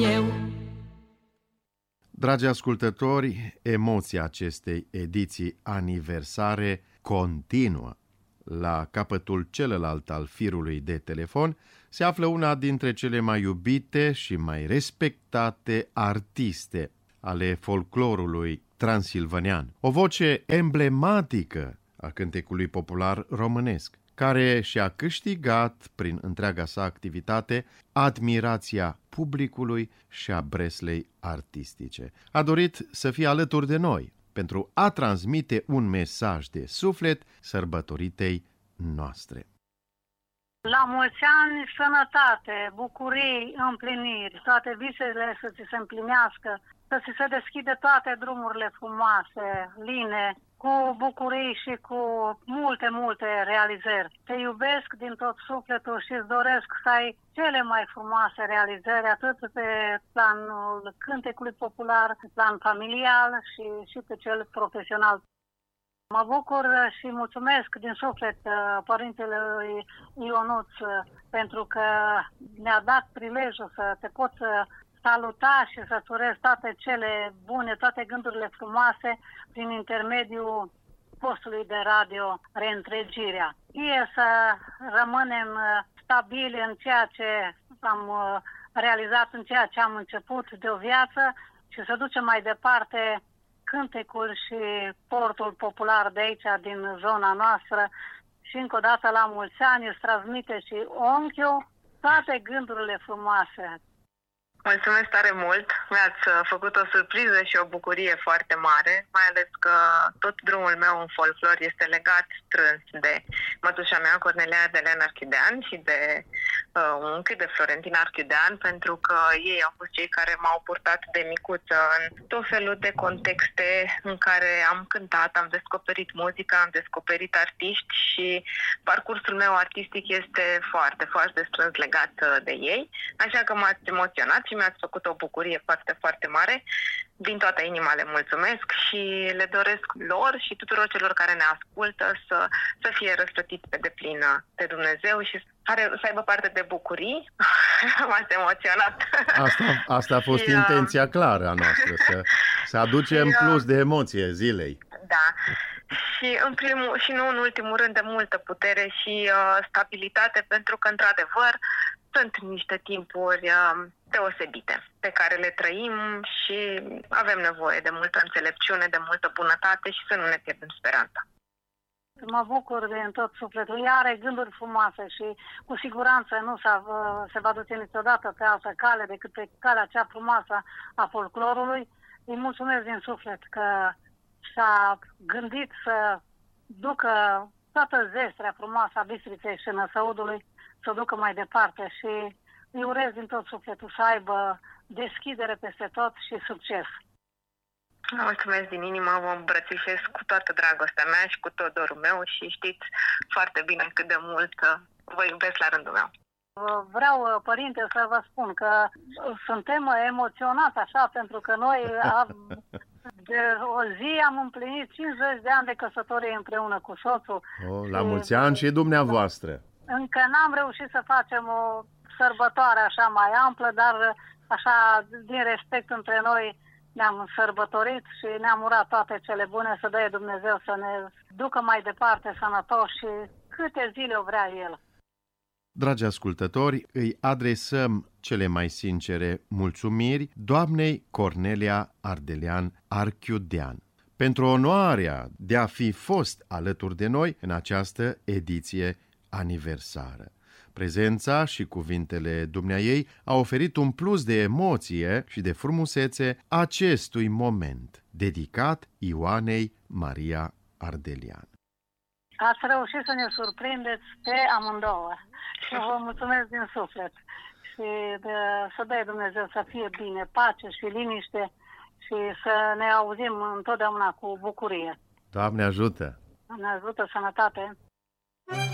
Eu. Dragi ascultători, emoția acestei ediții aniversare continuă. La capătul celălalt al firului de telefon se află una dintre cele mai iubite și mai respectate artiste ale folclorului transilvanean. O voce emblematică a cântecului popular românesc, care și-a câștigat prin întreaga sa activitate admirația publicului și a breslei artistice. A dorit să fie alături de noi pentru a transmite un mesaj de suflet sărbătoritei noastre. La mulți ani, sănătate, bucurii, împliniri, toate visele să ți se împlinească, să ți se deschide toate drumurile frumoase, line, cu bucurii și cu multe, multe realizări. Te iubesc din tot sufletul și îți doresc să ai cele mai frumoase realizări, atât pe planul cântecului popular, pe plan familial și pe cel profesional. Mă bucur și mulțumesc din suflet părintele Ionuț pentru că ne-a dat prilejul să te pot saluta și să-ți urez toate cele bune, toate gândurile frumoase prin intermediul postului de radio Reîntregirea. E să rămânem stabili în ceea ce am realizat, în ceea ce am început de o viață și să ducem mai departe cântecul și portul popular de aici, din zona noastră. Și încă o dată la mulți ani îți transmite și unchiul toate gândurile frumoase. Mulțumesc tare mult! Mi-ați făcut o surpriză și o bucurie foarte mare, mai ales că tot drumul meu în folclor este legat strâns de mătușa mea, Cornelia Ardelean Archidean, și de unchiul de Florentin Archidean, pentru că ei au fost cei care m-au purtat de micuță în tot felul de contexte în care am cântat, am descoperit muzica, am descoperit artiști și parcursul meu artistic este foarte, foarte strâns legat de ei, așa că m-ați emoționat și mi-ați făcut o bucurie foarte, foarte mare. Din toată inima le mulțumesc și le doresc lor și tuturor celor care ne ascultă să fie răsplătiți pe deplin de Dumnezeu și să aibă parte de bucurii. M-ați emoționat. Asta a fost intenția clară a noastră, să aducem plus de emoție zilei. Da. Și nu în ultimul rând de multă putere și stabilitate, pentru că într-adevăr sunt niște timpuri deosebite pe care le trăim și avem nevoie de multă înțelepciune, de multă bunătate și să nu ne pierdem speranța. Mă bucur din tot sufletul. Ea are gânduri frumoase și cu siguranță nu se va duce niciodată pe altă cale decât pe calea cea frumoasă a folclorului. Îi mulțumesc din suflet că și-a gândit să ducă toată zestrea frumoasă a Bistriței și Năsăudului, să o ducă mai departe și îi urez din tot sufletul să aibă deschidere peste tot și succes. Mulțumesc din inimă, vă îmbrățișez cu toată dragostea mea și cu tot dorul meu și știți foarte bine cât de mult vă iubesc la rândul meu. Vreau, părinte, să vă spun că suntem emoționați așa, pentru că noi de o zi am împlinit 50 de ani de căsătorie împreună cu soțul. La mulți ani și dumneavoastră! Încă n-am reușit să facem o sărbătoare așa mai amplă, dar așa, din respect între noi, ne-am sărbătorit și ne-am urat toate cele bune, să dea Dumnezeu să ne ducă mai departe sănătoși și câte zile o vrea El. Dragi ascultători, îi adresăm cele mai sincere mulțumiri doamnei Cornelia Ardelean Archidean pentru onoarea de a fi fost alături de noi în această ediție aniversară. Prezența și cuvintele dumneaei au oferit un plus de emoție și de frumusețe acestui moment, dedicat Ioanei Maria Ardelean. Ați reușit să ne surprindeți pe amândouă și vă mulțumesc din suflet. Și să dea Dumnezeu să fie bine, pace și liniște și să ne auzim întotdeauna cu bucurie. Doamne ajută! Doamne ajută, sănătate!